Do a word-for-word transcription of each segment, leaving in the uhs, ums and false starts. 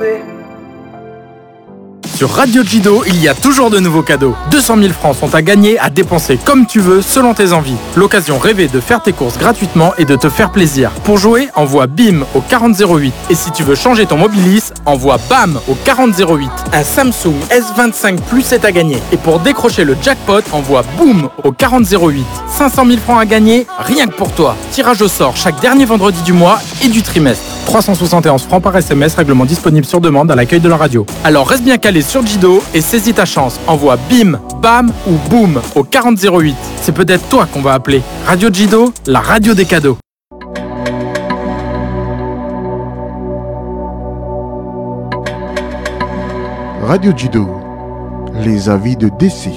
Sur Radio Jido, il y a toujours de nouveaux cadeaux. deux cent mille francs sont à gagner, à dépenser comme tu veux, selon tes envies. L'occasion rêvée de faire tes courses gratuitement et de te faire plaisir. Pour jouer, envoie BIM au quarante zéro huit. Et si tu veux changer ton Mobilis, envoie BAM au quarante zéro huit. Un Samsung S vingt-cinq Plus est à gagner. Et pour décrocher le jackpot, envoie BOOM au quarante zéro huit. cinq cent mille francs à gagner, rien que pour toi. Tirage au sort chaque dernier vendredi du mois et du trimestre. trois cent soixante et onze francs par S M S, règlement disponible sur demande à l'accueil de la radio. Alors reste bien calé sur Jido et saisis ta chance. Envoie BIM, BAM ou BOOM au quarante zéro huit. C'est peut-être toi qu'on va appeler. Radio Jido, la radio des cadeaux. Radio Jido, les avis de décès.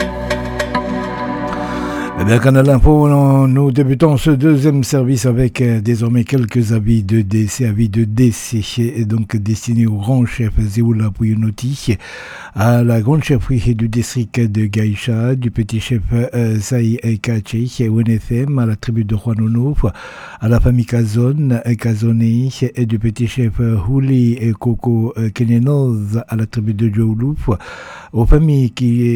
Eh bien, Canal Info, nous débutons ce deuxième service avec euh, désormais quelques avis de décès, avis de décès, et donc destinés au grand chef Zéoula Pouyounoti, à la grande chefferie du district de Gaïcha, du petit chef euh, Saï Kaché, au N F M, à la tribu de Juanono, à la famille Kazon, Kazoné, et du petit chef Houli et Koko Kenyanoz, à la tribu de Djoulou, aux familles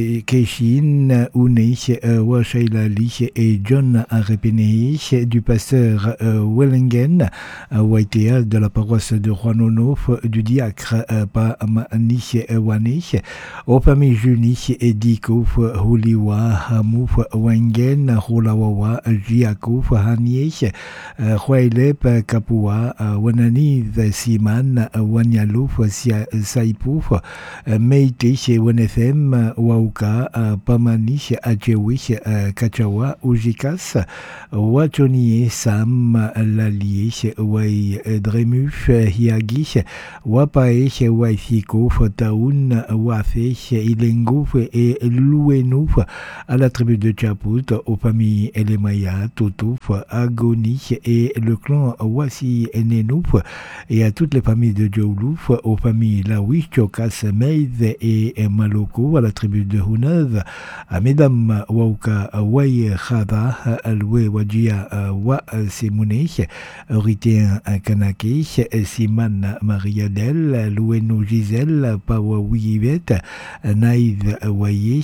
Keishin, Oune, Washaila et John Arepene, du pasteur euh, Wellingen, euh, Waitea, de la paroisse de Juanono, du diacre euh, Pamani Wane, aux familles Juni et Diko, Huliwa, Hamouf, Wengen, Hulawawa, Jiako, Hanie, Huailep, Kapua, Wanani, Siman, Wanyalo, Saipouf, Meite, Wenefem, Wauka, Pamani, Achewi, Kachawa, Ujikas, Wachonie, Sam, Lalie, Wai Dremu, Hiagi, Wapae, Waifiko, Taoun, Wafe, Ilengo et Louenou, à la tribu de Chaput, aux familles Elemaya, Totouf, Agoni et le clan Wasi Nenou, et à toutes les familles de Djoulouf, aux familles Lawi, Chokas, Meiz et Maloko, à la tribu de Hunav, à Mesdames Wauka, Wai Khada, Alwe Wajia Wa Simone, Ritéen Kanake, Siman Mariadel, Loueno Gisèle, Pawa Wivet, Naïve Waye,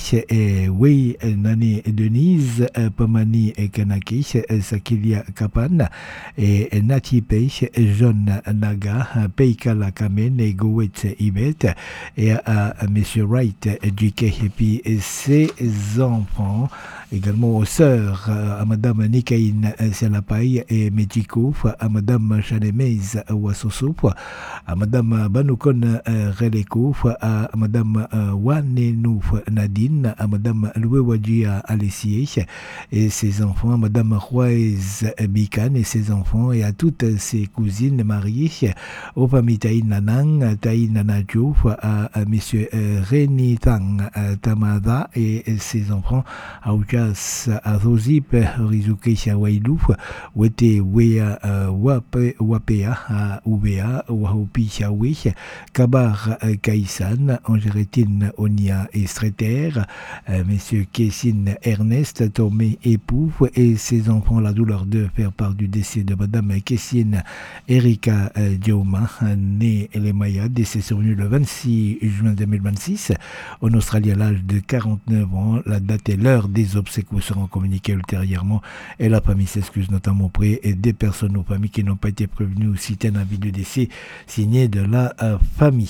Wei Nani Denise, Pamani Kanake, Sakilia Kapan, et Nati Pei, John Naga, Peikala Kamen, et Gowet Ibet, et à Monsieur Wright, J K Happy et ses enfants, également aux sœurs, à Madame Nikaïn Selapaï et Métikouf, à Madame Chanemez Wassosouf, à Madame Banukon Relekouf, à Madame Wanenouf Nadine, à Madame Louewadjia Alessier et ses enfants, à Madame Rouez Bikan et ses enfants, et à toutes ses cousines mariées, aux familles Taïn Nanang, Taïn Nanadjouf, à Monsieur Reni Tang Tamada et ses enfants, à Ujas Azozip Rizuke Shawailu, Wete Wea Wape Wapea Ubea Wahopi Shawi, Kabar Kaisan, Angéretine Onia et Streter, Monsieur Kessin Ernest Tomé époux et ses enfants, la douleur de faire part du décès de Madame Kessin Erika Dioma, née les Maya, décès survenu le vingt-six juin deux mille vingt-six en Australie à l'âge de quarante-neuf ans. La date et l'heure des obsèques vous seront communiquées ultérieurement et la famille s'excuse notamment auprès des personnes aux familles qui n'ont pas été prévenues ou citer un avis de décès signé de la euh, famille.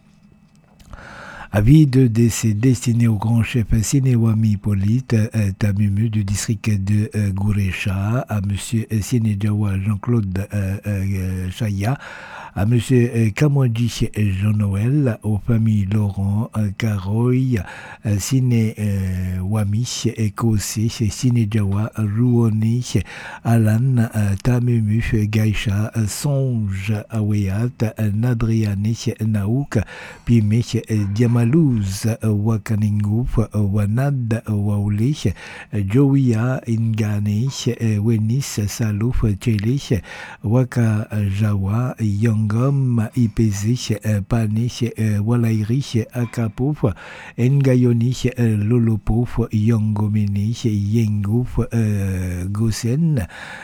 Avis de décès destiné au grand chef Sinewami Polite euh, Tamumu du district de euh, Gourecha, à monsieur Sinejawa Jean-Claude euh, euh, Chaya, à monsieur euh, Kamwadji Jean-Noël, aux familles Laurent, euh, Karoy, euh, Sine euh, Wami, Ekose, Sinejawa, Rouoni, Alan, euh, Tamumu, Gaïcha, Songe, Aweyat, Nadriane, Naouk, Pime, Diamalouz, Wakaningouf, Wanad, Waouli, Joia, Ingane, Wenis, Salouf, Tcheli, Waka Jawa, Yang Sangam, Ipeze, Pane, Walairi, Akapouf, Ngayoni, Lolopouf, Yongomini, Yengouf, Gosen,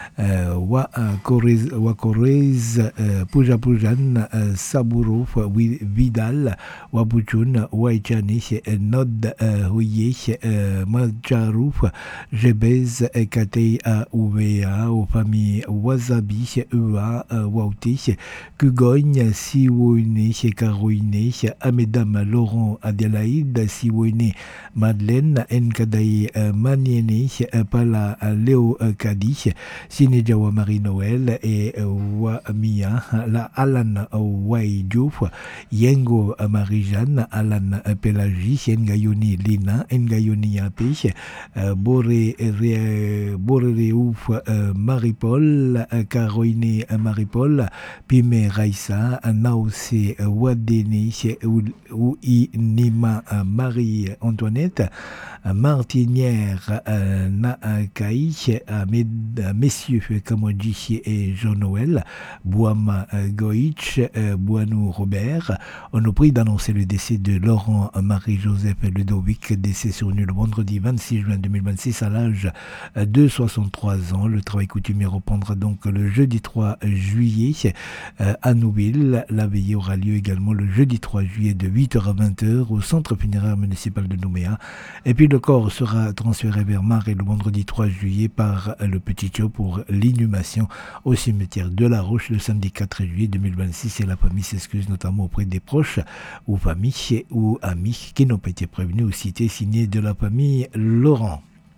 Wakorez, Puja Pujan, Saburouf, Vidal, Wabuchun, Waichani, Nod, Huye, Majarouf, Jebez, Katei, Ouvea, aux familles Wasabi, Ua, Wauti, Kugogne, Siwone, Caroine, Amedam, Laurent, Adélaïde, Siwone, Madeleine, Nkadaï, Maniene, Pala, Léo Kadi, Sinejawa Marie-Noël et Wamia, la Alan Waidjouf, Yengo Marie-Jeanne, Alan Pelagi, Ngayoni Lina, Ngayoni Ape, Boré Boréouf, Marie-Paul, Caroline Marie-Paul, Pime Raissa, Naousé Wadene, Oui Nima Marie-Antoinette, Martinière Naakaï, Messieurs Kamodji et Jean-Noël, Bouama Goïch, Boinou Robert. On nous prie d'annoncer le décès de Laurent Marie-Joseph Ludovic, décès survenu le vendredi vingt-six juin deux mille vingt-six à l'âge de soixante-trois ans. Le travail coutumier reprendra donc le jeudi trois juillet à Nouville. La veillée aura lieu également le jeudi trois juillet de huit heures à vingt heures au centre funéraire municipal de Nouméa. Et puis le corps sera transféré vers Marais le vendredi trois juillet par le Petit Tio pour l'inhumation au cimetière de La Roche le samedi quatre juillet deux mille vingt-six. Et la famille s'excuse notamment auprès des proches ou familles ou amis qui n'ont pas été prévenus ou cités, signé de la famille Laurent.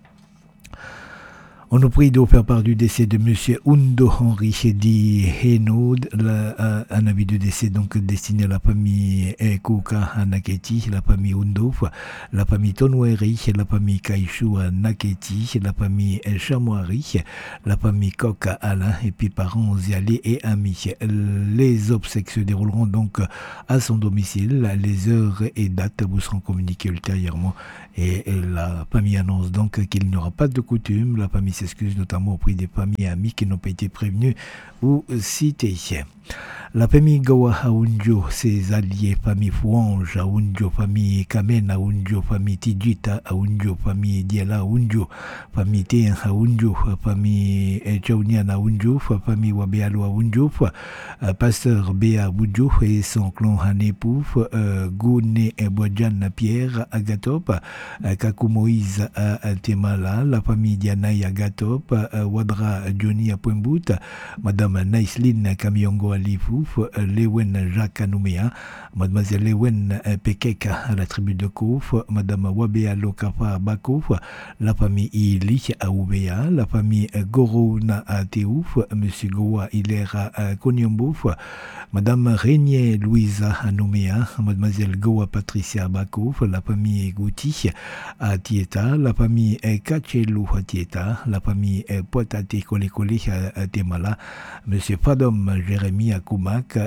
On nous prie de faire part du décès de Monsieur Undo Henri Di Heno, un avis de décès donc destiné à la famille Kouka Naketi, la famille Undo, la famille Tonoueri, la famille Kaishu Naketi, la famille Chamouari, la famille Koka Alain, et puis parents, Zialé et amis. Les obsèques se dérouleront donc à son domicile. Les heures et dates vous seront communiquées ultérieurement. Et la famille annonce donc qu'il n'y aura pas de coutume. La famille s'excuse notamment auprès des familles et amis qui n'ont pas été prévenus ou cités. La famille Gawa Aounjo, ses alliés, famille Fouange Aounjo, famille Kamen Aounjo, famille Tidjita Aounjo, famille Diala Aounjo, famille Tien Aounjo, famille Tchaounian Aounjo, famille Wabealo Aounjo, pasteur Béa Aounjo et son clan Hanepouf, Gouné Boadjan Pierre Agatop, Kakou Moïse à Temala, la famille Dianaï Agatop, Wadra Johnny à Poimbout, Madame Naïsline Kamiongo Alifouf, Lewen Jacques Nouméa, Mademoiselle Lewen Pekeka à la tribu de Kouf, Madame Wabea Lokafa Bakouf, la famille Ili à Oubea, la famille Gorouna à Théouf, Monsieur Goa Hilera à Konyombouf, Madame Régnier Louisa à Nouméa, Mademoiselle Goa Patricia Bakouf, la famille Gouti à Tieta, la famille Kachelou à Tieta, la famille Poitate Kole Kole à Temala, Monsieur Fadom Jérémy à Koumak,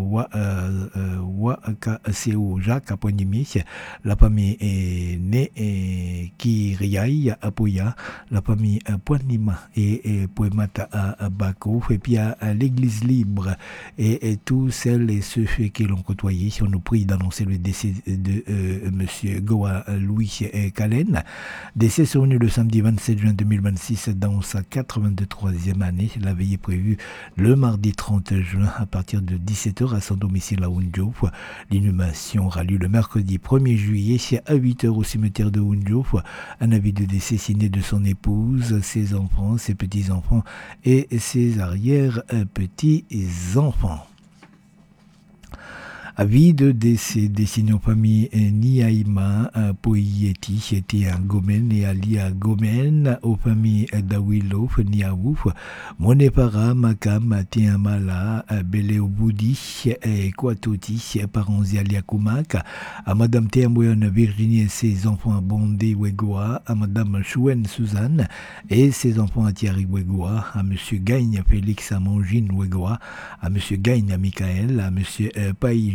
Waka Seo Jacques à Poignimi, la famille Né Kiriaï à Poya, la famille Poignima et Poemata à Bako, et puis à l'église libre et tous celles et ceux qui l'ont côtoyé. On nous prie d'annoncer le décès de euh, Monsieur Goa Louis Kalen, décès survenu le samedi vingt-sept juin deux mille vingt-six dans sa quatre-vingt-troisième année. La veillée prévue le mardi trente juin à partir de dix-sept heures à son domicile à Oundjouf. L'inhumation aura lieu le mercredi premier juillet à huit heures au cimetière de Oundjouf. Un avis de décès signé de son épouse, ses enfants, ses petits-enfants et ses arrière-petits-enfants. Avis de décès destiné aux familles Niaïma Poyeti, était un Gomen et Ali à Gomen, aux familles Dawilo, Niaouf, Monepara, Makam, Tiamala, Beleoboudi, Kwatoti, parents Ziali à Koumak, à Madame Théamboyon Virginie et ses enfants à Bondé Wegoa, à Madame Chouen Suzanne et ses enfants à Thierry Wegoa, à Monsieur Gagne Félix à Mangine Wegoa, à Monsieur Gagne à Michael, à Monsieur Paï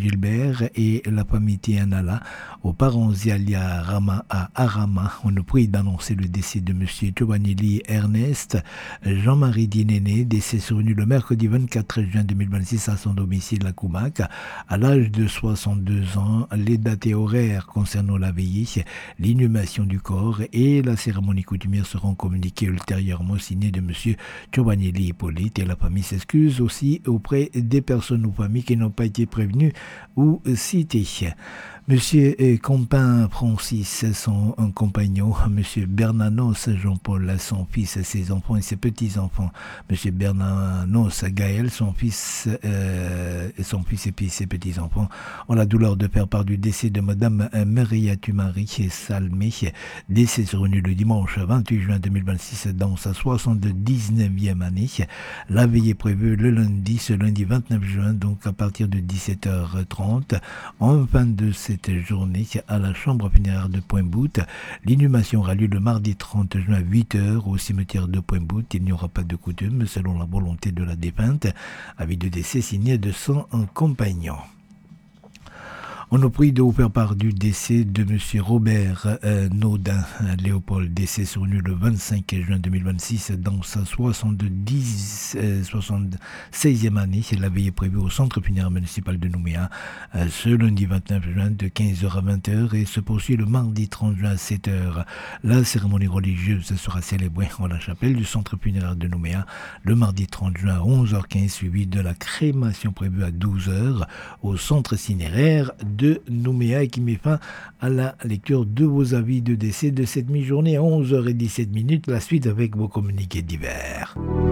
Gilbert et la famille Tianala, aux parents Zialia Rama à Arama. On nous prie d'annoncer le décès de monsieur Giovanni Ernest Jean-Marie Dinéné, décès survenu le mercredi vingt-quatre juin deux mille vingt-six à son domicile à Koumak, à l'âge de soixante-deux ans. Les dates et horaires concernant la veillée, l'inhumation du corps et la cérémonie coutumière seront communiquées ultérieurement, signées de monsieur Giovanni Hippolyte, et la famille s'excuse aussi auprès des personnes ou familles qui n'ont pas été prévenues ou citées. Monsieur Compin Francis, son compagnon, Monsieur Bernanos Jean-Paul, son fils, ses enfants et ses petits-enfants, Monsieur Bernanos Gaël, son fils, euh, son fils et puis ses petits-enfants, ont la douleur de faire part du décès de Madame Maria Tumari Salmé, décès survenu le dimanche vingt-huit juin deux mille vingt-six dans sa soixante-dix-neuvième année. La veillée prévue le lundi, ce lundi vingt-neuf juin, donc à partir de dix-sept heures trente, en fin de cette journée à la chambre funéraire de Pointe-Boute. L'inhumation aura lieu le mardi trente juin à huit heures au cimetière de Pointe-Boute. Il n'y aura pas de coutume selon la volonté de la défunte. Avis de décès signé de son compagnon. On nous prie de vous faire part du décès de monsieur Robert euh, Naudin Léopold, décès survenu le vingt-cinq juin deux mille vingt-six dans sa soixante-dix, euh, soixante-seizième année. C'est la veillée prévue au centre funéraire municipal de Nouméa euh, ce lundi vingt-neuf juin de quinze heures à vingt heures et se poursuit le mardi trente juin à sept heures. La cérémonie religieuse sera célébrée en la chapelle du centre funéraire de Nouméa le mardi trente juin à onze heures quinze, suivi de la crémation prévue à douze heures au centre cinéraire de Nouméa, et qui met fin à la lecture de vos avis de décès de cette mi-journée à onze heures dix-sept. La suite avec vos communiqués divers.